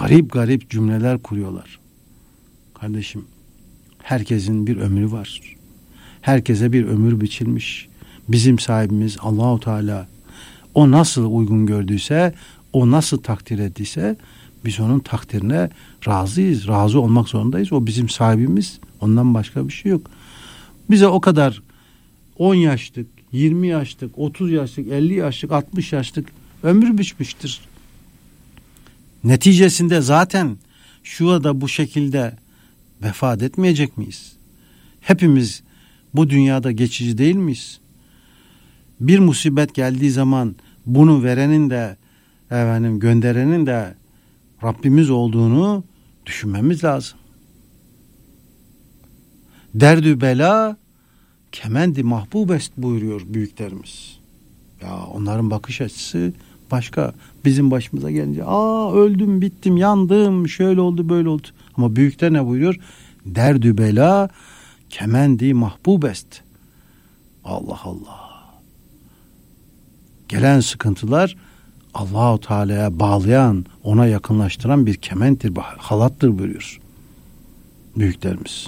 garip garip cümleler kuruyorlar. Kardeşim, herkesin bir ömrü var. Herkese bir ömür biçilmiş. Bizim sahibimiz Allahu Teala. O nasıl uygun gördüyse, o nasıl takdir ettiyse biz onun takdirine razıyız. Razı olmak zorundayız. O bizim sahibimiz. Ondan başka bir şey yok. Bize o kadar 10 yaşlık, 20 yaşlık, 30 yaşlık, 50 yaşlık, 60 yaşlık ömür biçmiştir. Neticesinde zaten şu anda bu şekilde vefat etmeyecek miyiz? Hepimiz bu dünyada geçici değil miyiz? Bir musibet geldiği zaman bunu verenin de gönderenin de Rabbimiz olduğunu düşünmemiz lazım. Derdü bela kemendi mahbubest buyuruyor büyüklerimiz. Ya onların bakış açısı başka. Bizim başımıza gelince öldüm, bittim, yandım, şöyle oldu, böyle oldu. Ama büyükler ne buyuruyor? Derdü bela kemendi mahbubest. Allah Allah. Gelen sıkıntılar Allah-u Teala'ya bağlayan, ona yakınlaştıran bir kementir, halattır buyuruyor büyüklerimiz.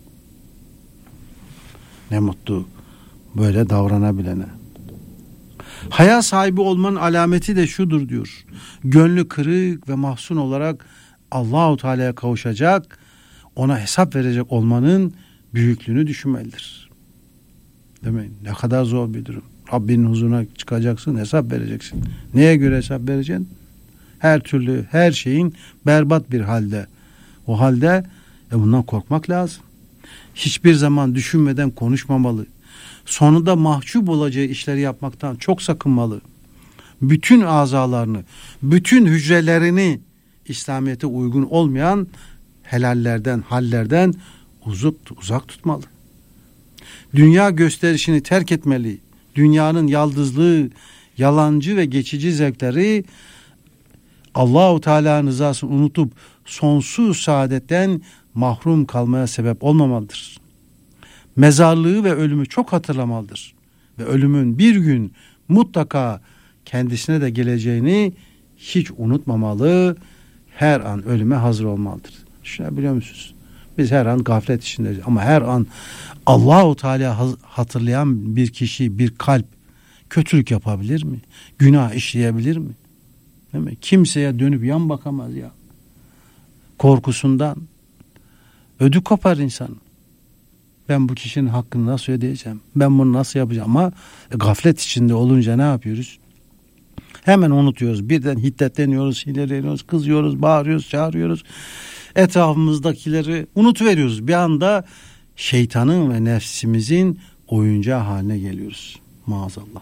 Ne mutlu böyle davranabilene. Haya sahibi olmanın alameti de şudur diyor. Gönlü kırık ve mahzun olarak Allah-u Teala'ya kavuşacak, ona hesap verecek olmanın büyüklüğünü düşünmelidir. Değil mi? Ne kadar zor bir durum. Rabbinin huzuruna çıkacaksın, hesap vereceksin. Neye göre hesap vereceksin? Her türlü, her şeyin berbat bir halde. O halde bundan korkmak lazım. Hiçbir zaman düşünmeden konuşmamalı. Sonunda mahcup olacağı işleri yapmaktan çok sakınmalı. Bütün azalarını, bütün hücrelerini İslamiyet'e uygun olmayan helallerden, hallerden uzak tutmalı. Dünya gösterişini terk etmeli. Dünyanın yaldızlığı, yalancı ve geçici zevkleri Allah-u Teala'nın rızasını unutup sonsuz saadetten mahrum kalmaya sebep olmamalıdır. Mezarlığı ve ölümü çok hatırlamalıdır. Ve ölümün bir gün mutlaka kendisine de geleceğini hiç unutmamalı. Her an ölüme hazır olmalıdır. Şunu biliyor musunuz? Biz her an gaflet içindeyiz. Ama her an Allah-u Teala hatırlayan bir kişi, bir kalp kötülük yapabilir mi? Günah işleyebilir mi? Değil mi? Kimseye dönüp yan bakamaz ya. Korkusundan ödü kopar insan. Ben bu kişinin hakkını nasıl ödeyeceğim? Ben bunu nasıl yapacağım? Ama gaflet içinde olunca ne yapıyoruz? Hemen unutuyoruz. Birden hiddetleniyoruz, sinirleniyoruz, kızıyoruz, bağırıyoruz, çağırıyoruz. Etrafımızdakileri unutuveriyoruz. Bir anda şeytanın ve nefsimizin oyuncağı haline geliyoruz. Maazallah.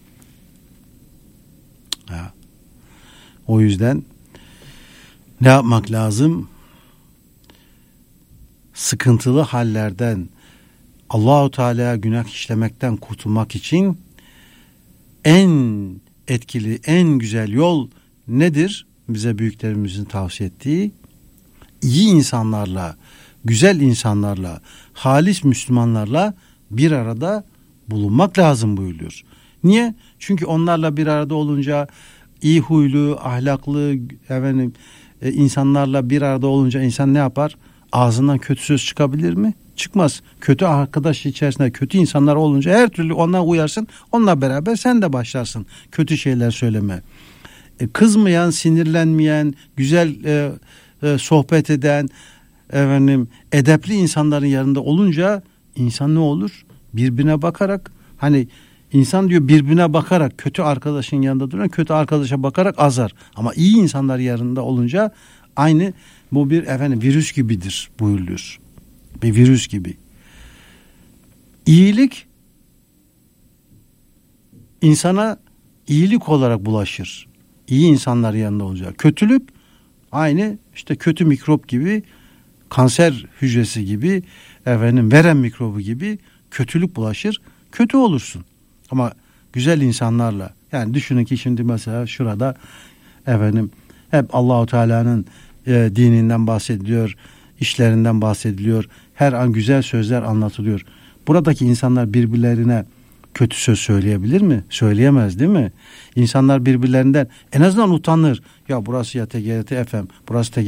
Ya. O yüzden ne yapmak lazım? Sıkıntılı hallerden, Allah-u Teala'ya günah işlemekten kurtulmak için en etkili, en güzel yol nedir? Bize büyüklerimizin tavsiye ettiği, iyi insanlarla, güzel insanlarla, halis Müslümanlarla bir arada bulunmak lazım buyuruyor. Niye? Çünkü onlarla bir arada olunca iyi huylu, ahlaklı insanlarla bir arada olunca insan ne yapar? Ağzından kötü söz çıkabilir mi? Çıkmaz. Kötü arkadaş içerisinde kötü insanlar olunca her türlü ondan uyarsın. Onunla beraber sen de başlarsın kötü şeyler söyleme. Kızmayan, sinirlenmeyen, güzel sohbet eden, edepli insanların yanında olunca insan ne olur? Birbirine bakarak, hani insan diyor birbirine bakarak kötü arkadaşın yanında duran kötü arkadaşa bakarak azar. Ama iyi insanlar yanında olunca aynı bu bir virüs gibidir buyuruluyor. Bir virüs gibi. İyilik insana iyilik olarak bulaşır. İyi insanlar yanında olacak. Kötülük aynı işte kötü mikrop gibi, kanser hücresi gibi, verem mikrobu gibi kötülük bulaşır. Kötü olursun. Ama güzel insanlarla, yani düşünün ki şimdi mesela şurada hep Allahu Teala'nın dininden bahsediliyor, işlerinden bahsediliyor. Her an güzel sözler anlatılıyor. Buradaki insanlar birbirlerine kötü söz söyleyebilir mi? Söyleyemez değil mi? İnsanlar birbirlerinden en azından utanır. Ya burası ya TGRT FM, burası TGRT